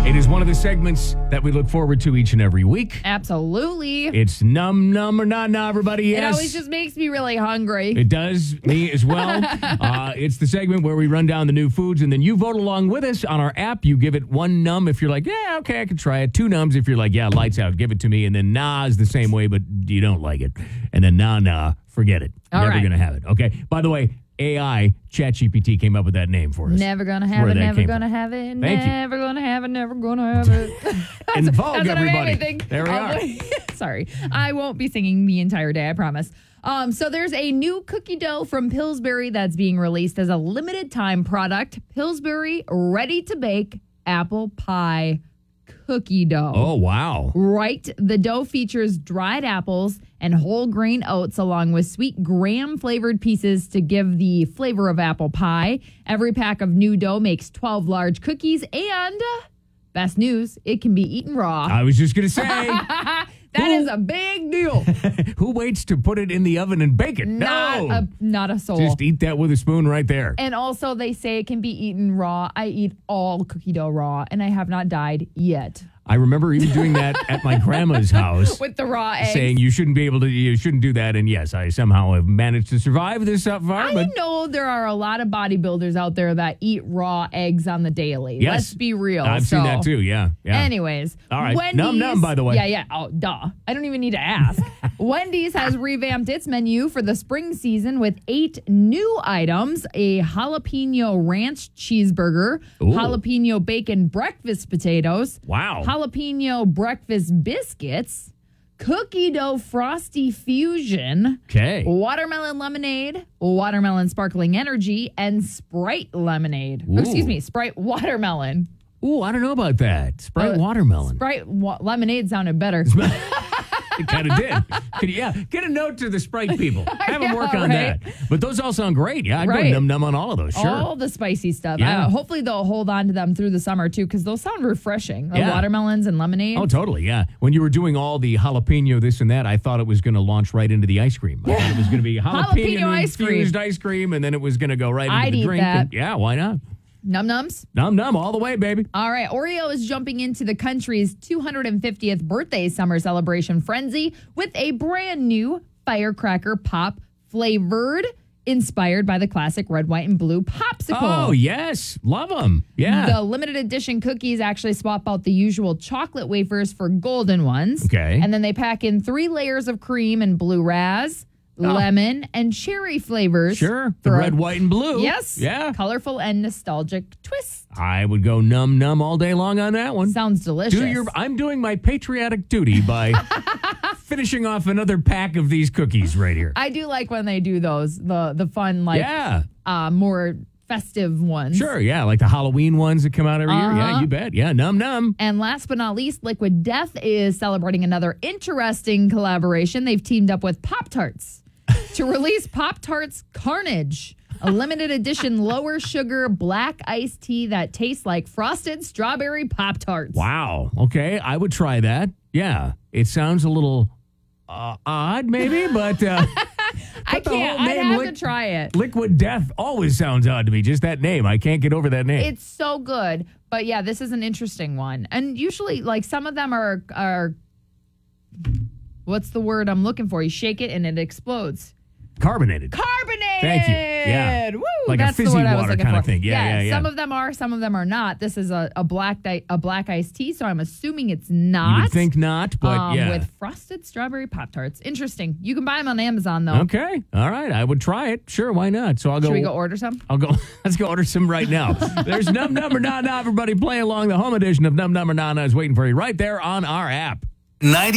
It is one of the segments that we look forward to each and every week. Absolutely. It's Num Num or Nah Nah, everybody. Yes. It always just makes me really hungry. It does, me as well. It's the segment where we run down the new foods, and then you vote along with us on our app. You give it 1 num if you're like, yeah, okay, I can try it. 2 nums if you're like, yeah, lights out, give it to me. And then nah is the same way, but you don't like it. And then nah, forget it. All Never right. going to have it. Okay. By the way, AI, ChatGPT came up with that name for us. Never gonna have Where it, that never came gonna from. have it, Thank you. never gonna have it, never gonna have it. In Vogue, That's everybody. Anything. There we are. Sorry. I won't be singing the entire day, I promise. So there's a new cookie dough from Pillsbury that's being released as a limited time product. Pillsbury ready to bake apple pie cookie dough. Oh, wow. Right. The dough features dried apples and whole grain oats along with sweet graham flavored pieces to give the flavor of apple pie. Every pack of new dough makes 12 large cookies and best news, it can be eaten raw. I was just going to say, That is a big deal. who waits to put it in the oven and bake it? No. Not a soul. Just eat that with a spoon right there. And also they say it can be eaten raw. I eat all cookie dough raw and I have not died yet. I remember even doing that at my grandma's house. With the raw eggs. Saying you shouldn't do that. And yes, I somehow have managed to survive this so far. I know there are a lot of bodybuilders out there that eat raw eggs on the daily. Yes. Let's be real. I've seen that too, yeah. Anyways. All right. Wendy's, Num, by the way. Yeah. Oh, duh. I don't even need to ask. Wendy's has revamped its menu for the spring season with 8 new items. A jalapeno ranch cheeseburger, Ooh. jalapeno bacon breakfast potatoes, Wow. jalapeno breakfast biscuits, cookie dough frosty fusion, Okay. watermelon lemonade, watermelon sparkling energy, and Sprite lemonade. Ooh. Excuse me, Sprite watermelon. Ooh, I don't know about that. Sprite watermelon. Sprite lemonade sounded better. It kind of did. Get a note to the Sprite people. Have them work on right? that. But those all sound great. Yeah, I'd Right. go num on all of those. Sure. All the spicy stuff. Yeah. Hopefully they'll hold on to them through the summer too, because those sound refreshing. The Yeah. watermelons and lemonade. Oh, totally, yeah. When you were doing all the jalapeno this and that, I thought it was going to launch right into the ice cream. I thought it was going to be Jalapeno ice cream. infused ice cream, and then it was going to go right into I'd the eat drink. that. And, yeah, why not? Num-nums. Num all the way, baby. All right, Oreo is jumping into the country's 250th birthday summer celebration frenzy with a brand new firecracker pop flavored, inspired by the classic red, white, and blue popsicle. Oh, yes. Love them. Yeah. The limited edition cookies actually swap out the usual chocolate wafers for golden ones. Okay. And then they pack in 3 layers of cream and blue raz, lemon, and cherry flavors. Sure. The for red, white, and blue. Yes. Yeah. Colorful and nostalgic twist. I would go num all day long on that one. Sounds delicious. I'm doing my patriotic duty by finishing off another pack of these cookies right here. I do like when they do those, the fun, like, more festive ones. Sure, yeah, like the Halloween ones that come out every year. Yeah, Uh-huh. you bet. Yeah, num. And last but not least, Liquid Death is celebrating another interesting collaboration. They've teamed up with Pop-Tarts to release Pop-Tarts Carnage, a limited edition lower sugar black iced tea that tastes like frosted strawberry Pop-Tarts. Wow. Okay, I would try that. Yeah, it sounds a little odd, maybe, but I can't. I'd have to try it. Liquid Death always sounds odd to me. Just that name, I can't get over that name. It's so good. But yeah, this is an interesting one. And usually, like, some of them are what's the word I'm looking for? You shake it and it explodes. Carbonated. Thank you. Yeah. Woo! Like That's a the fizzy word I was water looking kind of for. thing. Yeah. Some of them are, some of them are not. This is a black iced tea, so I'm assuming it's not. You would think not, but yeah. With frosted strawberry Pop-Tarts. Interesting. You can buy them on Amazon, though. Okay. All right. I would try it. Sure. Why not? So I'll go. Should we go order some? Let's go order some right now. There's Num or Nah Nah. Everybody play along. The home edition of Num or Nah Nah is waiting for you right there on our app. 90